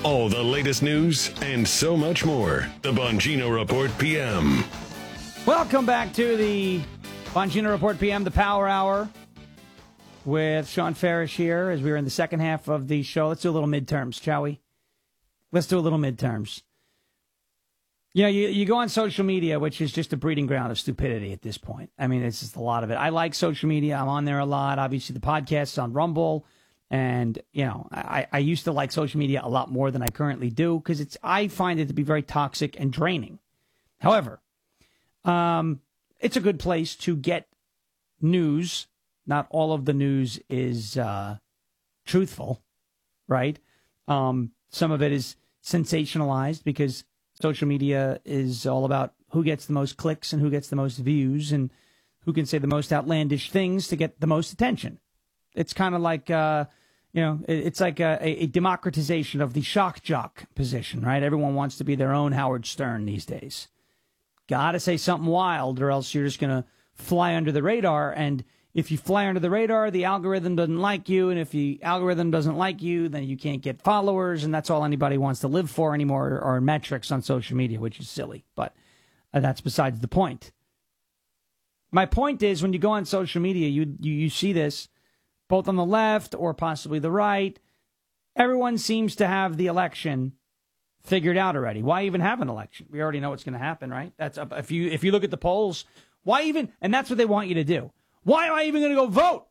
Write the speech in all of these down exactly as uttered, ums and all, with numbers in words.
All the latest news and so much more. The Bongino Report P M. Welcome back to the Bongino Report P M, the Power Hour, with Sean Farish here as we're in the second half of the show. Let's do a little midterms, shall we? Let's do a little midterms. You know, you, you go on social media, which is just a breeding ground of stupidity at this point. I mean, it's just a lot of it. I like social media. I'm on there a lot. Obviously, the podcast's on Rumble. And, you know, I, I used to like social media a lot more than I currently do because it's I find it to be very toxic and draining. However, um, it's a good place to get news. Not all of the news is uh, truthful, right? Um, some of it is sensationalized because social media is all about who gets the most clicks and who gets the most views and who can say the most outlandish things to get the most attention. It's kind of like, uh, you know, it's like a, a democratization of the shock jock position, right? Everyone wants to be their own Howard Stern these days. Got to say something wild or else you're just going to fly under the radar. And if you fly under the radar, the algorithm doesn't like you. And if the algorithm doesn't like you, then you can't get followers. And that's all anybody wants to live for anymore are metrics on social media, which is silly. But uh, that's besides the point. My point is when you go on social media, you you, you see this. Both on the left or possibly the right, everyone seems to have the election figured out already. Why even have an election? We already know what's going to happen, right? That's if you if you look at the polls, why even? And that's what they want you to do. Why am I even going to go vote?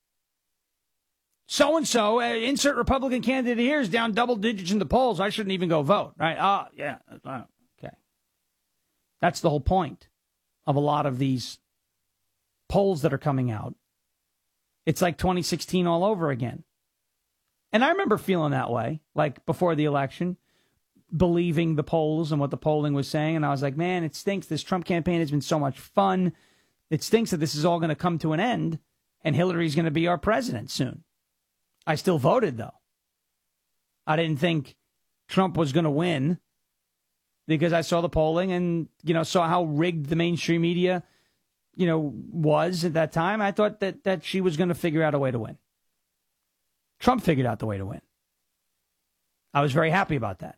So and so, insert Republican candidate here is down double digits in the polls. I shouldn't even go vote, right? Oh, yeah, okay. That's the whole point of a lot of these polls that are coming out. It's like twenty sixteen all over again. And I remember feeling that way, like before the election, believing the polls and what the polling was saying. And I was like, man, it stinks. This Trump campaign has been so much fun. It stinks that this is all going to come to an end and Hillary's going to be our president soon. I still voted, though. I didn't think Trump was going to win because I saw the polling and, you know, saw how rigged the mainstream media you know, was at that time. I thought that, that she was going to figure out a way to win. Trump figured out the way to win. I was very happy about that.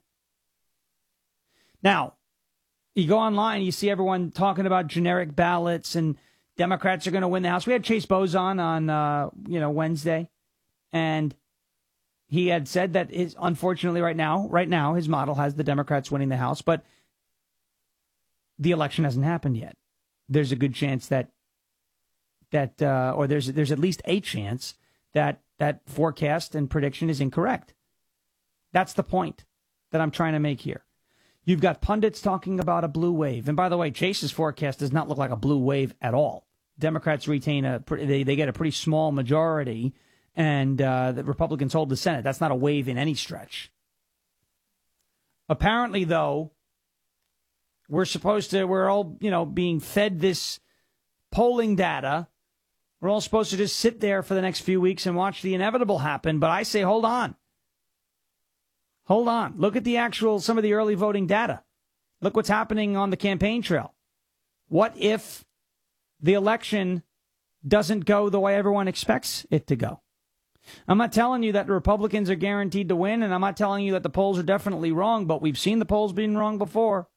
Now, you go online, you see everyone talking about generic ballots and Democrats are going to win the House. We had Chase Bozon on, uh, you know, Wednesday, and he had said that his, unfortunately right now, right now, his model has the Democrats winning the House, but the election hasn't happened yet. There's a good chance that that uh, or there's there's at least a chance that that forecast and prediction is incorrect. That's the point that I'm trying to make here. You've got pundits talking about a blue wave. And by the way, Chase's forecast does not look like a blue wave at all. Democrats retain a they, they get a pretty small majority and uh, the Republicans hold the Senate. That's not a wave in any stretch. Apparently, though, We're supposed to, we're all, you know, being fed this polling data. We're all supposed to just sit there for the next few weeks and watch the inevitable happen. But I say, hold on. Hold on. Look at the actual, some of the early voting data. Look what's happening on the campaign trail. What if the election doesn't go the way everyone expects it to go? I'm not telling you that the Republicans are guaranteed to win, and I'm not telling you that the polls are definitely wrong, but we've seen the polls being wrong before.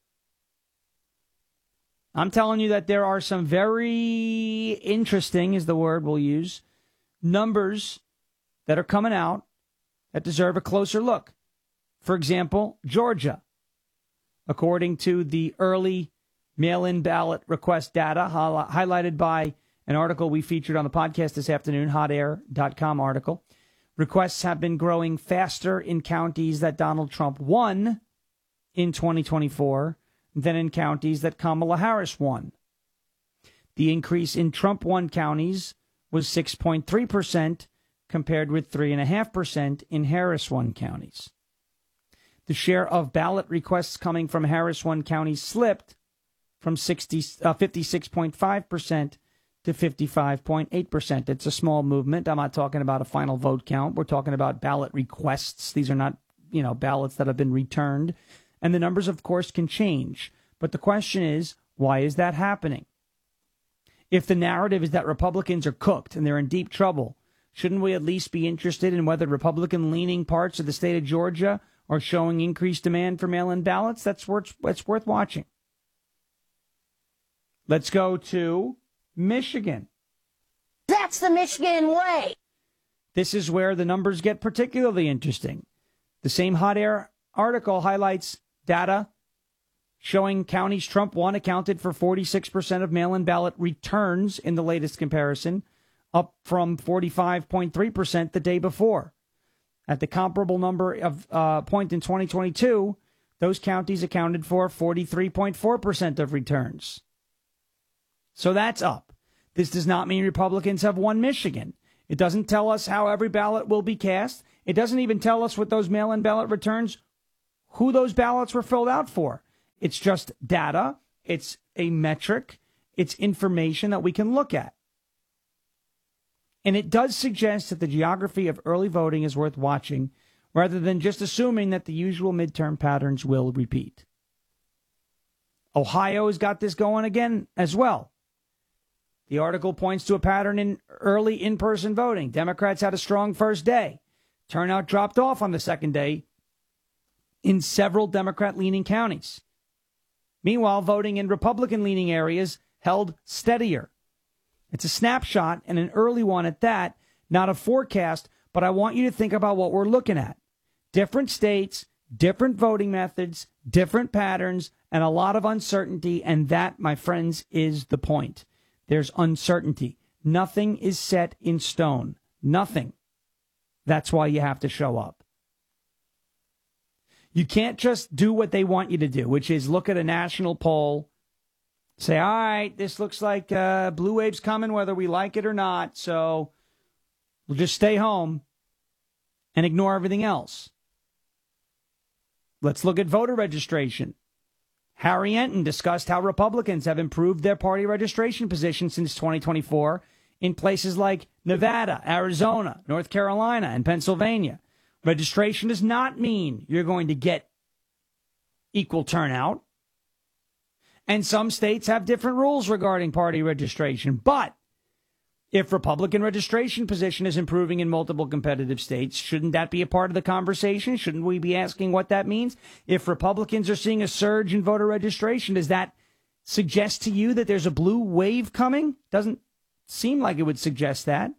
I'm telling you that there are some very interesting, is the word we'll use, numbers that are coming out that deserve a closer look. For example, Georgia. According to the early mail-in ballot request data highlighted by an article we featured on the podcast this afternoon, hot air dot com article, requests have been growing faster in counties that Donald Trump won in twenty twenty-four than in counties that Kamala Harris won. The increase in Trump-won counties was six point three percent compared with three point five percent in Harris-won counties. The share of ballot requests coming from Harris-won counties slipped from sixty, uh, fifty-six point five percent to fifty-five point eight percent. It's a small movement. I'm not talking about a final vote count. We're talking about ballot requests. These are not, you know, ballots that have been returned. And the numbers, of course, can change. But the question is, why is that happening? If the narrative is that Republicans are cooked and they're in deep trouble, shouldn't we at least be interested in whether Republican-leaning parts of the state of Georgia are showing increased demand for mail-in ballots. That's worth, that's worth watching. Let's go to Michigan. That's the Michigan way. This is where the numbers get particularly interesting. The same Hot Air article highlights data showing counties Trump won accounted for forty-six percent of mail-in ballot returns in the latest comparison, up from forty-five point three percent the day before. At the comparable number of uh, point in twenty twenty-two, those counties accounted for forty-three point four percent of returns. So that's up. This does not mean Republicans have won Michigan. It doesn't tell us how every ballot will be cast. It doesn't even tell us with those mail-in ballot returns who those ballots were filled out for. It's just data. It's a metric. It's information that we can look at. And it does suggest that the geography of early voting is worth watching rather than just assuming that the usual midterm patterns will repeat. Ohio has got this going again as well. The article points to a pattern in early in-person voting. Democrats had a strong first day. Turnout dropped off on the second day in several Democrat-leaning counties. Meanwhile, voting in Republican-leaning areas held steadier. It's a snapshot and an early one at that, not a forecast, but I want you to think about what we're looking at. Different states, different voting methods, different patterns, and a lot of uncertainty, and that, my friends, is the point. There's uncertainty. Nothing is set in stone. Nothing. That's why you have to show up. You can't just do what they want you to do, which is look at a national poll, say, all right, this looks like uh, blue wave's coming whether we like it or not, so we'll just stay home and ignore everything else. Let's look at voter registration. Harry Enton discussed how Republicans have improved their party registration position since twenty twenty-four in places like Nevada, Arizona, North Carolina, and Pennsylvania. Registration does not mean you're going to get equal turnout. And some states have different rules regarding party registration. But if Republican registration position is improving in multiple competitive states, shouldn't that be a part of the conversation? Shouldn't we be asking what that means? If Republicans are seeing a surge in voter registration, does that suggest to you that there's a blue wave coming? Doesn't seem like it would suggest that.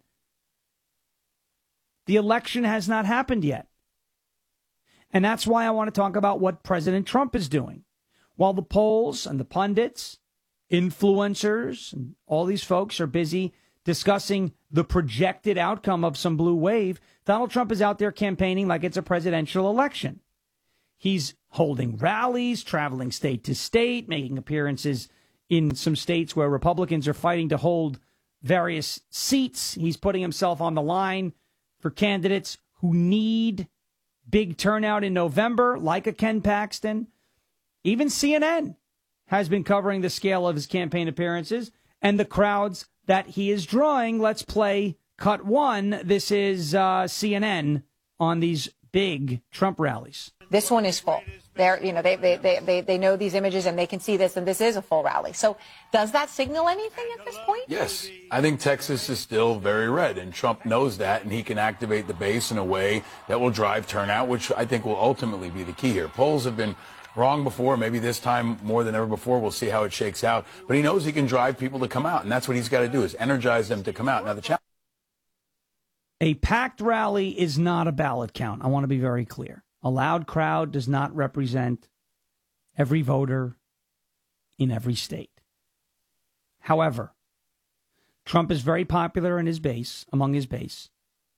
The election has not happened yet. And that's why I want to talk about what President Trump is doing. While the polls and the pundits, influencers, and all these folks are busy discussing the projected outcome of some blue wave, Donald Trump is out there campaigning like it's a presidential election. He's holding rallies, traveling state to state, making appearances in some states where Republicans are fighting to hold various seats. He's putting himself on the line for candidates who need big turnout in November, like a Ken Paxton. Even C N N has been covering the scale of his campaign appearances and the crowds that he is drawing. Let's play cut one. This is uh, C N N on these big Trump rallies. This one is full. They're, you know, they, they, they, they, they know these images and they can see this, and this is a full rally. So does that signal anything at this point? Yes. I think Texas is still very red, and Trump knows that, and he can activate the base in a way that will drive turnout, which I think will ultimately be the key here. Polls have been wrong before. Maybe this time more than ever before. We'll see how it shakes out. But he knows he can drive people to come out, and that's what he's got to do, is energize them to come out. Now, the challenge. A packed rally is not a ballot count. I want to be very clear. A loud crowd does not represent every voter in every state. However, Trump is very popular in his base, among his base.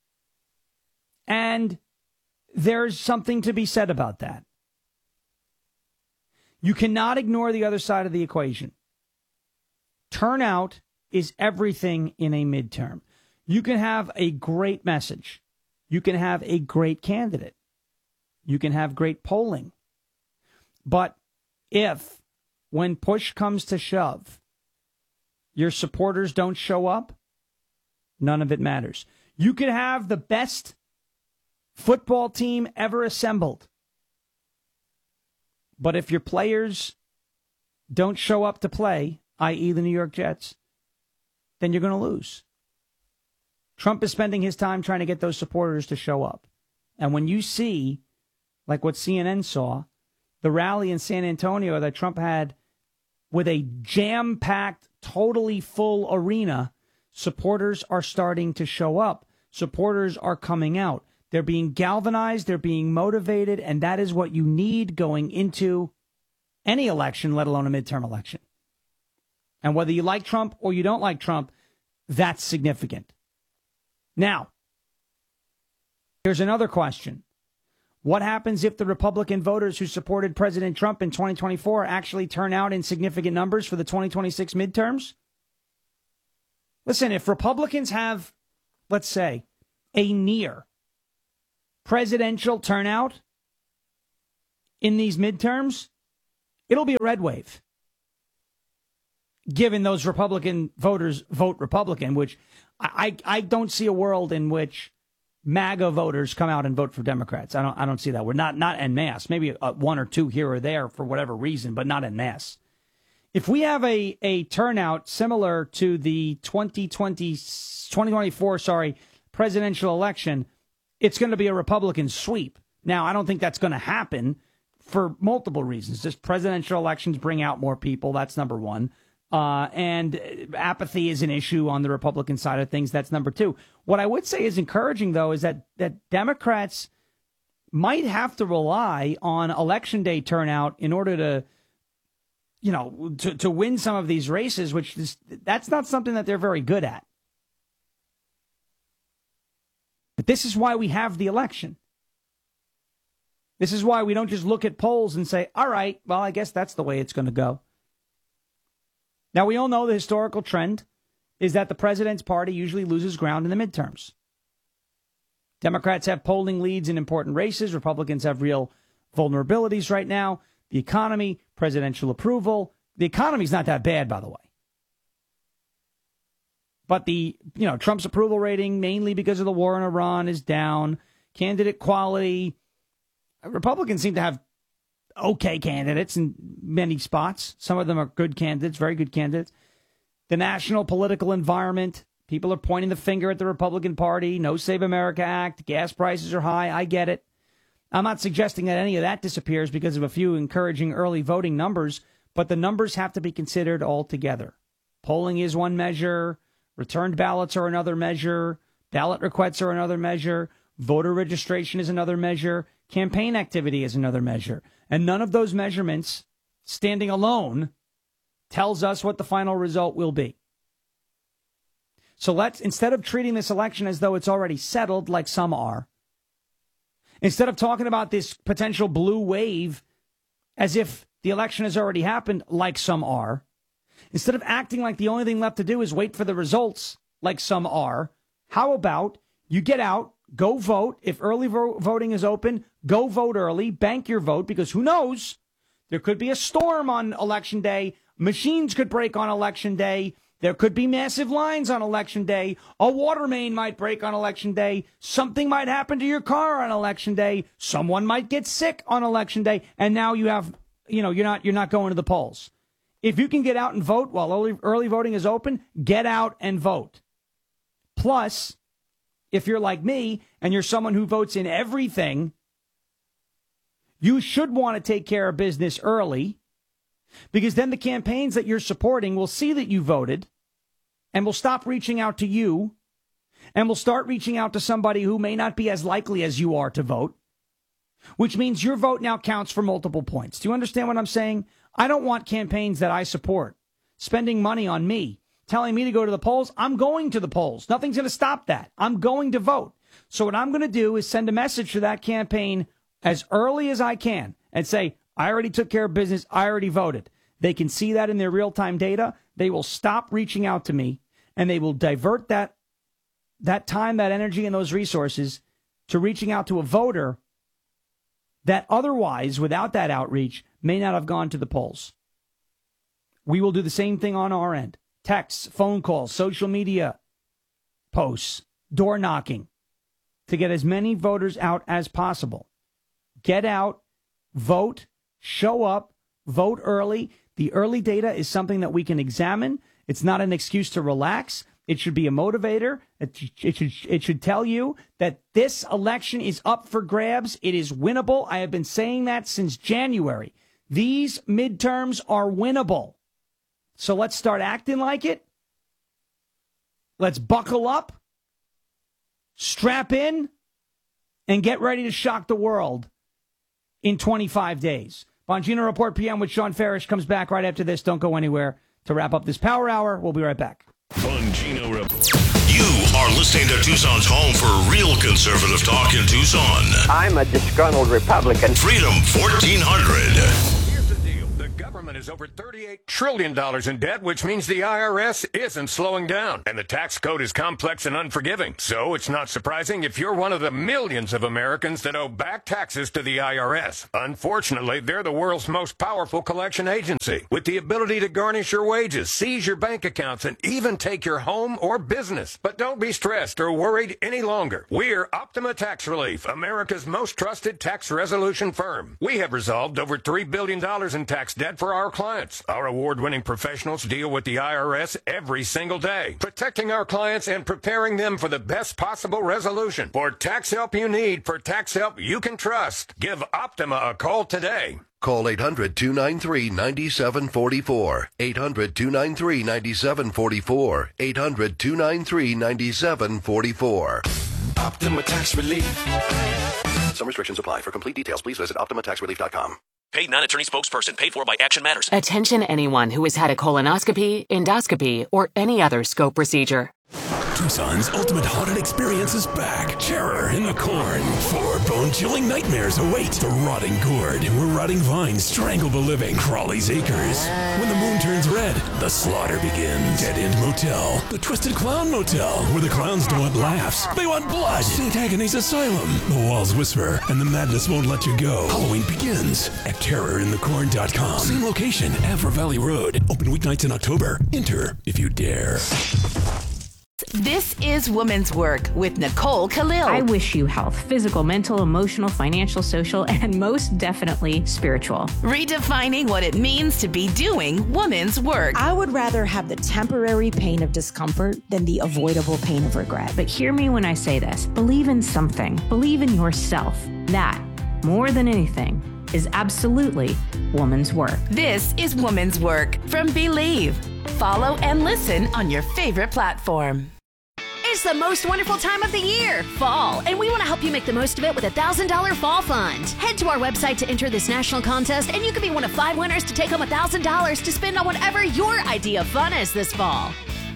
And there's something to be said about that. You cannot ignore the other side of the equation. Turnout is everything in a midterm. You can have a great message. You can have a great candidate. You can have great polling. But if, when push comes to shove, your supporters don't show up, none of it matters. You could have the best football team ever assembled. But if your players don't show up to play, that is the New York Jets, then you're going to lose. Trump is spending his time trying to get those supporters to show up. And when you see like what C N N saw, the rally in San Antonio that Trump had with a jam-packed, totally full arena, supporters are starting to show up. Supporters are coming out. They're being galvanized, they're being motivated, and that is what you need going into any election, let alone a midterm election. And whether you like Trump or you don't like Trump, that's significant. Now, here's another question. What happens if the Republican voters who supported President Trump in twenty twenty-four actually turn out in significant numbers for the twenty twenty-six midterms? Listen, if Republicans have, let's say, a near presidential turnout in these midterms, it'll be a red wave. Given those Republican voters vote Republican, which I, I, I don't see a world in which MAGA voters come out and vote for Democrats. I don't I don't see that. We're not not en masse. Maybe a, one or two here or there for whatever reason, but not en masse. If we have a, a turnout similar to the twenty twenty, twenty twenty-four sorry, presidential election, it's going to be a Republican sweep. Now, I don't think that's going to happen for multiple reasons. Just presidential elections bring out more people. That's number one. Uh, and apathy is an issue on the Republican side of things. That's number two. What I would say is encouraging, though, is that, that Democrats might have to rely on election day turnout in order to, you know, to, to win some of these races, which is, that's not something that they're very good at. But this is why we have the election. This is why we don't just look at polls and say, all right, well, I guess that's the way it's going to go. Now, we all know the historical trend is that the president's party usually loses ground in the midterms. Democrats have polling leads in important races. Republicans have real vulnerabilities right now. The economy, presidential approval. The economy's not that bad, by the way. But the, you know, Trump's approval rating, mainly because of the war in Iran, is down. Candidate quality. Republicans seem to have okay candidates in many spots. Some of them are good candidates, very good candidates. The national political environment, people are pointing the finger at the Republican Party. No Save America Act. Gas prices are high. I get it. I'm not suggesting that any of that disappears because of a few encouraging early voting numbers, but the numbers have to be considered all together. Polling is one measure. Returned ballots are another measure. Ballot requests are another measure. Voter registration is another measure. Campaign activity is another measure. And none of those measurements, standing alone, tells us what the final result will be. So let's, instead of treating this election as though it's already settled, like some are, instead of talking about this potential blue wave as if the election has already happened, like some are, instead of acting like the only thing left to do is wait for the results, like some are, how about you get out, go vote. If early vo- voting is open, go vote early, bank your vote, because who knows? There could be a storm on election day. Machines could break on election day. There could be massive lines on election day. A water main might break on election day. Something might happen to your car on election day. Someone might get sick on election day. And now you have, you know, you're not, you're not going to the polls. If you can get out and vote while early, early voting is open, get out and vote. Plus, if you're like me and you're someone who votes in everything, you should want to take care of business early, because then the campaigns that you're supporting will see that you voted and will stop reaching out to you and will start reaching out to somebody who may not be as likely as you are to vote, which means your vote now counts for multiple points. Do you understand what I'm saying? I don't want campaigns that I support spending money on me, telling me to go to the polls. I'm going to the polls. Nothing's going to stop that. I'm going to vote. So what I'm going to do is send a message to that campaign as early as I can and say, I already took care of business. I already voted. They can see that in their real-time data. They will stop reaching out to me, and they will divert that, that time, that energy, and those resources to reaching out to a voter that otherwise, without that outreach, may not have gone to the polls. We will do the same thing on our end. Texts, phone calls, social media posts, door knocking, to get as many voters out as possible. Get out, vote, show up, vote early. The early data is something that we can examine. It's not an excuse to relax. It should be a motivator. It, it should it should tell you that this election is up for grabs. It is winnable. I have been saying that since January. These midterms are winnable. So let's start acting like it. Let's buckle up, strap in, and get ready to shock the world in twenty-five days. Bongino Report P M with Sean Farish comes back right after this. Don't go anywhere to wrap up this Power Hour. We'll be right back. Bongino Report. You are listening to Tucson's home for real conservative talk in Tucson. I'm a disgruntled Republican. Freedom fourteen hundred. Is over thirty-eight trillion dollars in debt, which means the I R S isn't slowing down. And the tax code is complex and unforgiving. So it's not surprising if you're one of the millions of Americans that owe back taxes to the I R S. Unfortunately, they're the world's most powerful collection agency, with the ability to garnish your wages, seize your bank accounts, and even take your home or business. But don't be stressed or worried any longer. We're Optima Tax Relief, America's most trusted tax resolution firm. We have resolved over three billion dollars in tax debt for our clients. Our award-winning professionals deal with the I R S every single day, protecting our clients and preparing them for the best possible resolution. For tax help you need, for tax help you can trust, give Optima a call today. Call eight hundred, two nine three, nine seven four four. eight hundred, two nine three, nine seven four four. eight hundred, two nine three, nine seven four four. Optima Tax Relief. Some restrictions apply. For complete details, please visit optima tax relief dot com. Paid non-attorney spokesperson. Paid for by Action Matters. Attention anyone who has had a colonoscopy, endoscopy, or any other scope procedure. Tucson's ultimate haunted experience is back. Terror in the Corn. Four bone-chilling nightmares await. The rotting gourd, where rotting vines strangle the living. Crawley's Acres. When the moon turns red, the slaughter begins. Dead End Motel. The Twisted Clown Motel, where the clowns don't want laughs. They want blood. Saint Agnes Asylum. The walls whisper, and the madness won't let you go. Halloween begins at terror in the corn dot com. Same location, Avra Valley Road. Open weeknights in October. Enter if you dare. This is Woman's Work with Nicole Khalil. I wish you health, physical, mental, emotional, financial, social, and most definitely spiritual. Redefining what it means to be doing woman's work. I would rather have the temporary pain of discomfort than the avoidable pain of regret. But hear me when I say this. Believe in something. Believe in yourself. That, more than anything, is absolutely woman's work. This is Woman's Work from Believe. Follow and listen on your favorite platform. It's the most wonderful time of the year, fall, and we want to help you make the most of it with a one thousand dollars Fall Fund. Head to our website to enter this national contest, and you could be one of five winners to take home one thousand dollars to spend on whatever your idea of fun is this fall.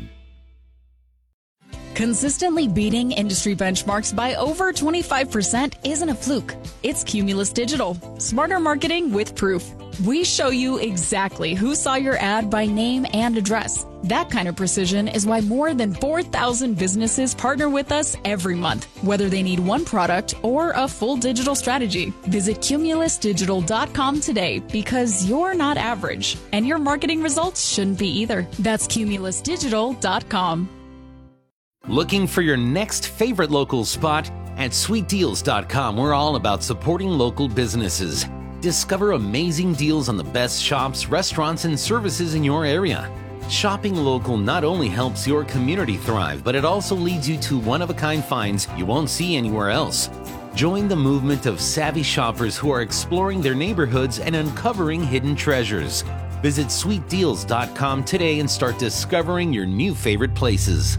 Consistently beating industry benchmarks by over twenty-five percent isn't a fluke. It's Cumulus Digital. Smarter marketing with proof. We show you exactly who saw your ad by name and address. That kind of precision is why more than four thousand businesses partner with us every month, whether they need one product or a full digital strategy. Visit cumulus digital dot com today, because you're not average, and your marketing results shouldn't be either. That's cumulus digital dot com. Looking for your next favorite local spot? At sweet deals dot com, we're all about supporting local businesses. Discover amazing deals on the best shops, restaurants, and services in your area. Shopping local not only helps your community thrive, but it also leads you to one-of-a-kind finds you won't see anywhere else. Join the movement of savvy shoppers who are exploring their neighborhoods and uncovering hidden treasures. Visit sweet deals dot com today and start discovering your new favorite places.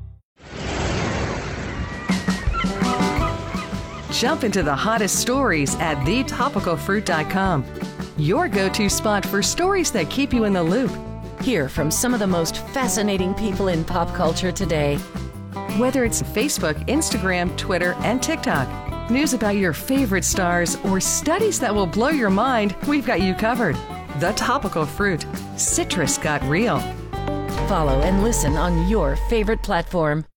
Jump into the hottest stories at the topical fruit dot com. Your go-to spot for stories that keep you in the loop. Hear from some of the most fascinating people in pop culture today. Whether it's Facebook, Instagram, Twitter, and TikTok, news about your favorite stars, or studies that will blow your mind, we've got you covered. The Topical Fruit. Citrus got real. Follow and listen on your favorite platform.